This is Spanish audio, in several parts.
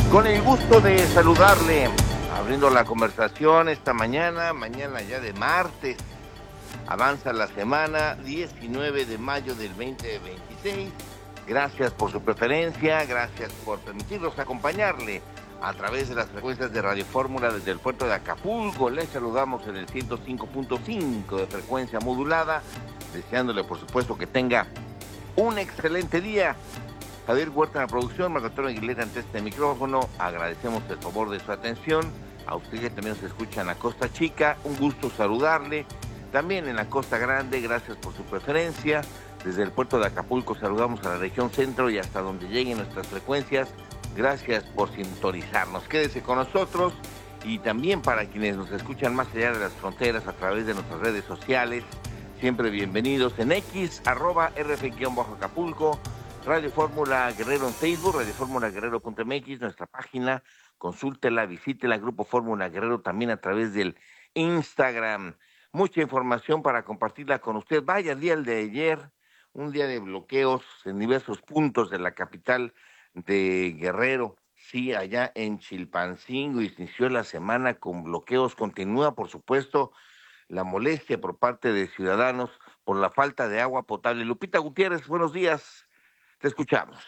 Con el gusto de saludarle, abriendo la conversación esta mañana ya de martes, avanza la semana 19 de mayo del 2026. Gracias por su preferencia, gracias por permitirnos acompañarle a través de las frecuencias de Radio Fórmula desde el puerto de Acapulco. Les saludamos en el 105.5 de frecuencia modulada, deseándole por supuesto que tenga un excelente día. Javier Huerta en la producción, Marco Antonio Aguilera ante este micrófono. Agradecemos el favor de su atención. A usted que también nos escucha en la Costa Chica, un gusto saludarle. También en la Costa Grande, gracias por su preferencia. Desde el puerto de Acapulco saludamos a la región centro y hasta donde lleguen nuestras frecuencias. Gracias por sintonizarnos. Quédese con nosotros. Y también para quienes nos escuchan más allá de las fronteras a través de nuestras redes sociales, siempre bienvenidos en X, @RF_Acapulco. Radio Fórmula Guerrero en Facebook, radiofórmulaguerrero.mx, nuestra página, consúltela, visítela, Grupo Fórmula Guerrero también a través del Instagram. Mucha información para compartirla con usted. Vaya el día de ayer, un día de bloqueos en diversos puntos de la capital de Guerrero. Sí, allá en Chilpancingo inició la semana con bloqueos. Continúa, por supuesto, la molestia por parte de ciudadanos por la falta de agua potable. Lupita Gutiérrez, buenos días. Te escuchamos.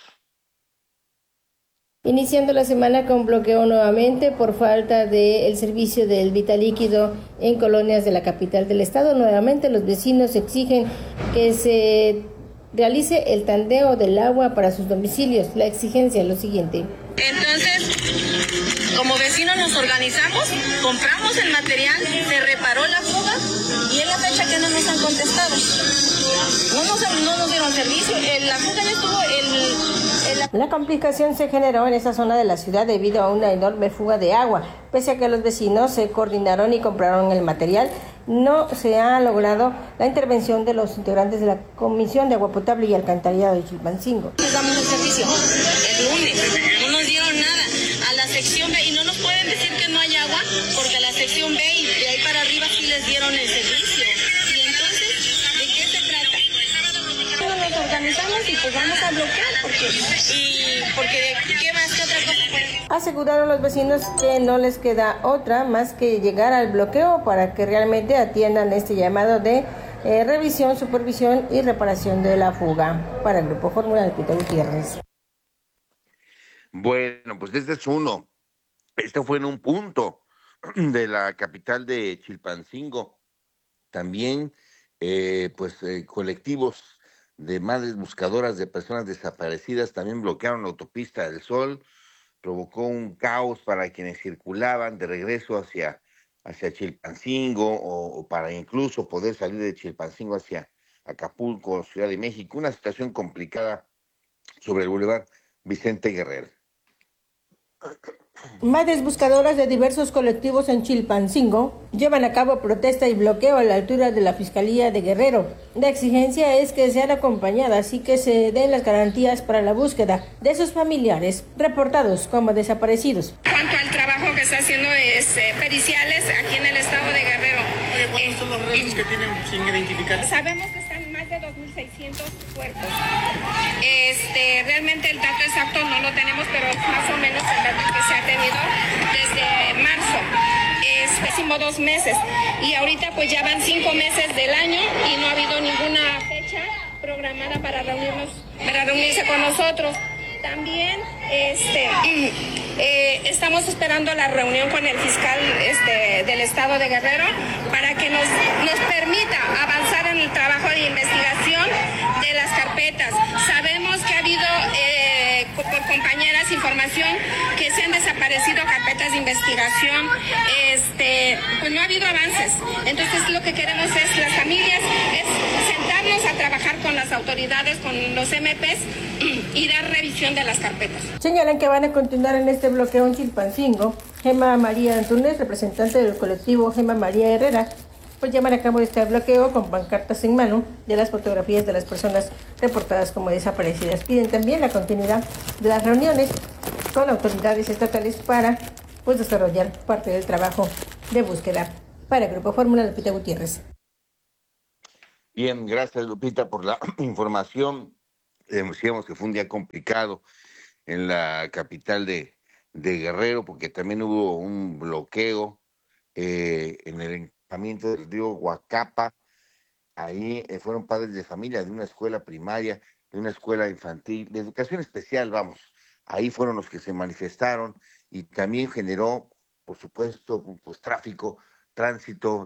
Iniciando la semana con bloqueo nuevamente por falta del servicio del vital líquido en colonias de la capital del estado. Nuevamente los vecinos exigen que se realice el tandeo del agua para sus domicilios. La exigencia es lo siguiente. Entonces, como vecinos nos organizamos, compramos el material, se reparó la fuga y es la fecha que no nos han contestado. No nos dieron servicio, la fuga ya estuvo La complicación se generó en esa zona de la ciudad debido a una enorme fuga de agua. Pese a que los vecinos se coordinaron y compraron el material, no se ha logrado la intervención de los integrantes de la Comisión de Agua Potable y Alcantarillado de Chilpancingo. Les damos el servicio el lunes, no nos dieron nada a la sección B y no nos pueden decir que no hay agua porque a la sección B y de ahí para arriba sí les dieron el servicio. Y entonces, ¿de qué se trata? Nos organizamos y pues vamos a bloquear porque ¿qué más que otra cosa? Aseguraron los vecinos que no les queda otra más que llegar al bloqueo para que realmente atiendan este llamado de revisión, supervisión y reparación de la fuga. Para el Grupo Fórmula, de Lupita Gutiérrez. Bueno, pues este es uno. Esto fue en un punto de la capital de Chilpancingo. También, colectivos de madres buscadoras de personas desaparecidas también bloquearon la autopista del Sol. Provocó un caos para quienes circulaban de regreso hacia Chilpancingo o para incluso poder salir de Chilpancingo hacia Acapulco, Ciudad de México. Una situación complicada sobre el Boulevard Vicente Guerrero. Madres buscadoras de diversos colectivos en Chilpancingo llevan a cabo protesta y bloqueo a la altura de la Fiscalía de Guerrero. La exigencia es que sean acompañadas y que se den las garantías para la búsqueda de sus familiares reportados como desaparecidos. En cuanto al trabajo que está haciendo periciales aquí en el estado de Guerrero. ¿Cuáles son los restos que tienen sin identificar? Sabemos que están más de 2.600 cuerpos. Realmente el dato exacto no lo tenemos, pero es más o menos el dato que se ha tenido desde marzo. Decimos 2 meses y ahorita pues ya van 5 meses del año y no ha habido ninguna fecha programada para reunirse con nosotros. También estamos esperando la reunión con el fiscal del estado de Guerrero para que nos permita avanzar en el trabajo de investigación de las carpetas. Sabemos que ha habido por compañeras información que se han desaparecido carpetas de investigación, pues no ha habido avances. Entonces lo que queremos es las familias, es sentarnos a trabajar con las autoridades, con los MPs y dar revisión de las carpetas. Señalan que van a continuar en este bloqueo en Chilpancingo. Gema María Antúnez, representante del colectivo Gema María Herrera, pues llevar a cabo este bloqueo con pancartas en mano de las fotografías de las personas reportadas como desaparecidas. Piden también la continuidad de las reuniones con autoridades estatales para desarrollar parte del trabajo de búsqueda. Para el Grupo Fórmula, Lupita Gutiérrez. Bien, gracias Lupita por la información. Decíamos que fue un día complicado en la capital de de Guerrero, porque también hubo un bloqueo en el encamiento del río Huacapa. Ahí fueron padres de familia de una escuela primaria, de una escuela infantil, de educación especial, vamos. Ahí fueron los que se manifestaron y también generó, por supuesto, pues tráfico, tránsito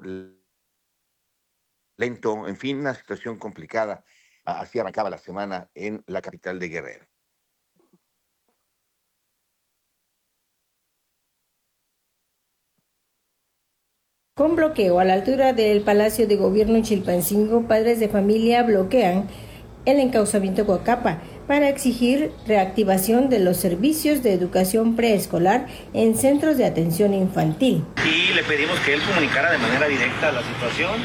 lento, en fin, una situación complicada. Así arrancaba la semana en la capital de Guerrero. Con bloqueo a la altura del Palacio de Gobierno en Chilpancingo, padres de familia bloquean el encauzamiento Huacapa para exigir reactivación de los servicios de educación preescolar en centros de atención infantil. Y le pedimos que él comunicara de manera directa la situación.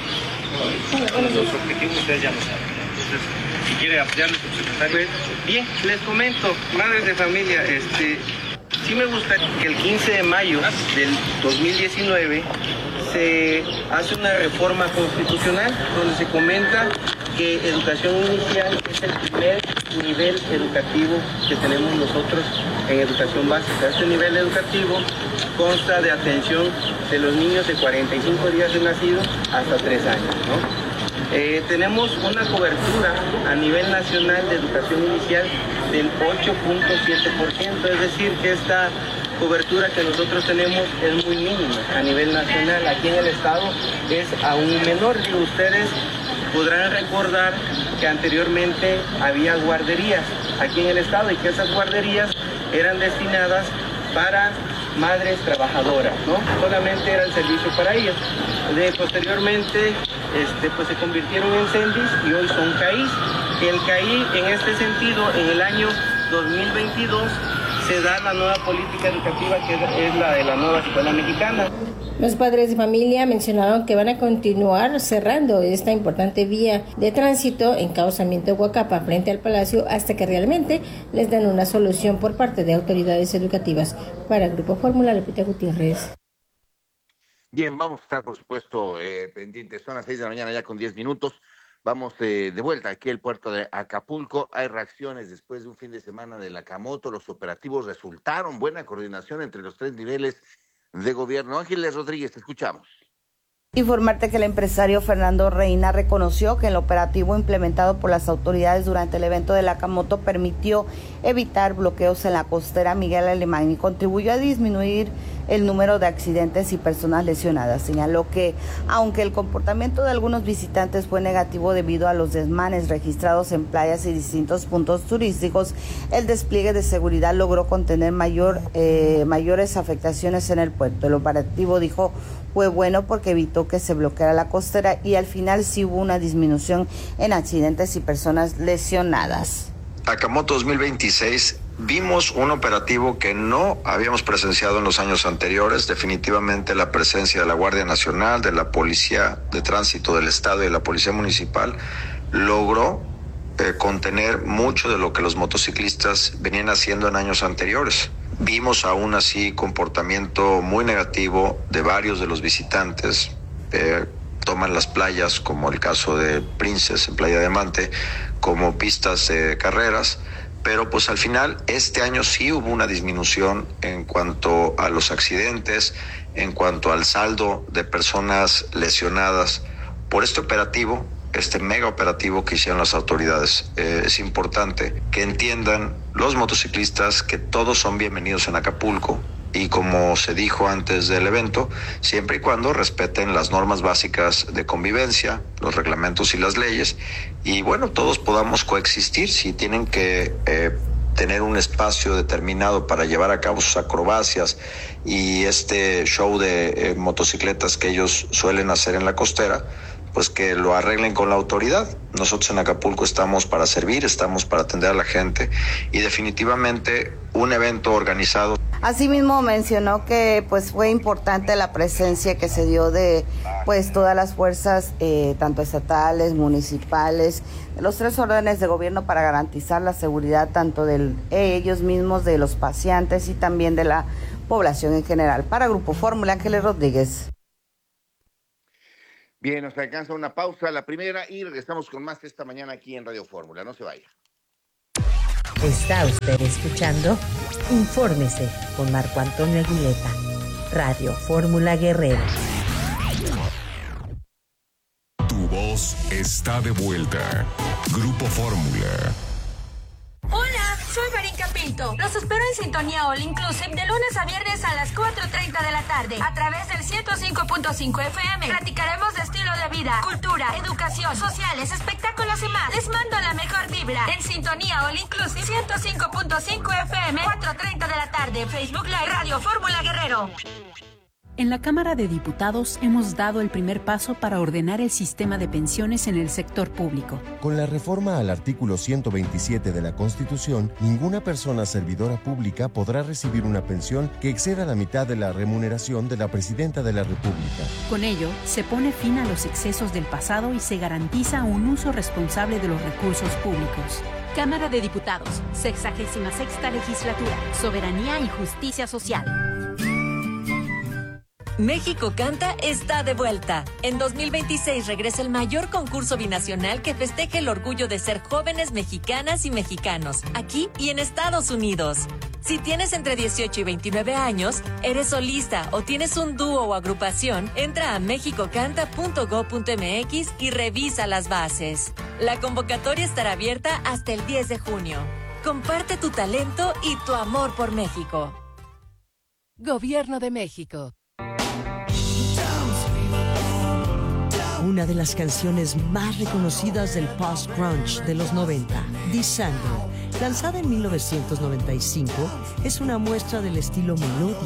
Los objetivos ustedes ya lo saben. Entonces, si quiere apoyar al subsecretario. Bien, les comento, madres de familia, sí me gusta que el 15 de mayo del 2019 se hace una reforma constitucional donde se comenta que educación inicial es el primer nivel educativo que tenemos nosotros en educación básica. Este nivel educativo consta de atención de los niños de 45 días de nacido hasta 3 años, ¿no? Tenemos una cobertura a nivel nacional de educación inicial del 8.7%, es decir, que esta cobertura que nosotros tenemos es muy mínima a nivel nacional. Aquí en el estado es aún menor. Y ustedes podrán recordar que anteriormente había guarderías aquí en el estado y que esas guarderías eran destinadas para madres trabajadoras, ¿no? Solamente era el servicio para ellas. Posteriormente, pues se convirtieron en CENDIS y hoy son CAIs. El CAI, en este sentido, en el año 2022 se da la nueva política educativa que es la de la nueva escuela mexicana. Los padres de familia mencionaron que van a continuar cerrando esta importante vía de tránsito en encauzamiento Huacapa frente al Palacio hasta que realmente les den una solución por parte de autoridades educativas. Para el Grupo Fórmula, Lupita Gutiérrez. Bien, vamos a estar, por supuesto, pendientes. Son las 6 de la mañana ya con 10 minutos. Vamos de vuelta aquí al puerto de Acapulco. Hay reacciones después de un fin de semana del Acamoto. Los operativos resultaron buena coordinación entre los 3 niveles de gobierno. Ángeles Rodríguez, te escuchamos. Informarte que el empresario Fernando Reina reconoció que el operativo implementado por las autoridades durante el evento del Acamoto permitió evitar bloqueos en la costera Miguel Alemán y contribuyó a disminuir el número de accidentes y personas lesionadas. Señaló que, aunque el comportamiento de algunos visitantes fue negativo debido a los desmanes registrados en playas y distintos puntos turísticos, el despliegue de seguridad logró contener mayores afectaciones en el puerto. El operativo, dijo, fue bueno porque evitó que se bloqueara la costera y al final sí hubo una disminución en accidentes y personas lesionadas. Acamoto 2026 vimos un operativo que no habíamos presenciado en los años anteriores. Definitivamente la presencia de la Guardia Nacional, de la Policía de Tránsito del Estado y de la Policía Municipal logró contener mucho de lo que los motociclistas venían haciendo en años anteriores. Vimos aún así comportamiento muy negativo de varios de los visitantes. Toman las playas, como el caso de Princess en Playa Diamante, como pistas de carreras, pero pues al final este año sí hubo una disminución en cuanto a los accidentes, en cuanto al saldo de personas lesionadas por este operativo, este mega operativo que hicieron las autoridades. Es importante que entiendan los motociclistas que todos son bienvenidos en Acapulco. Y como se dijo antes del evento, siempre y cuando respeten las normas básicas de convivencia, los reglamentos y las leyes, y bueno, todos podamos coexistir. Si tienen que tener un espacio determinado para llevar a cabo sus acrobacias y este show de motocicletas que ellos suelen hacer en la costera, pues que lo arreglen con la autoridad. Nosotros en Acapulco estamos para servir, estamos para atender a la gente y definitivamente un evento organizado. Asimismo mencionó que pues fue importante la presencia que se dio de pues todas las fuerzas tanto estatales, municipales, de los 3 órdenes de gobierno para garantizar la seguridad tanto de ellos mismos, de los paseantes y también de la población en general. Para Grupo Fórmula, Ángeles Rodríguez. Bien, nos alcanza una pausa, la primera, y regresamos con más esta mañana aquí en Radio Fórmula. No se vaya. Está usted escuchando Infórmese con Marco Antonio Aguileta. Radio Fórmula Guerrero. Tu voz está de vuelta. Grupo Fórmula. Hola, soy Marinka Pinto. Los espero en Sintonía All Inclusive de lunes a viernes a las 4:30 de la tarde a través del 105.5 FM. Platicaremos de estilo de vida, cultura, educación, sociales, espectáculos y más. Les mando la mejor vibra en Sintonía All Inclusive 105.5 FM, 4:30 de la tarde. Facebook Live, Radio Fórmula Guerrero. En la Cámara de Diputados hemos dado el primer paso para ordenar el sistema de pensiones en el sector público. Con la reforma al artículo 127 de la Constitución, ninguna persona servidora pública podrá recibir una pensión que exceda la mitad de la remuneración de la Presidenta de la República. Con ello, se pone fin a los excesos del pasado y se garantiza un uso responsable de los recursos públicos. Cámara de Diputados, 66ª Legislatura, Soberanía y Justicia Social. México Canta está de vuelta. En 2026 regresa el mayor concurso binacional que festeje el orgullo de ser jóvenes mexicanas y mexicanos, aquí y en Estados Unidos. Si tienes entre 18 y 29 años, eres solista o tienes un dúo o agrupación, entra a mexicocanta.go.mx y revisa las bases. La convocatoria estará abierta hasta el 10 de junio. Comparte tu talento y tu amor por México. Gobierno de México. Una de las canciones más reconocidas del post-grunge de los 90, Descender, lanzada en 1995, es una muestra del estilo melódico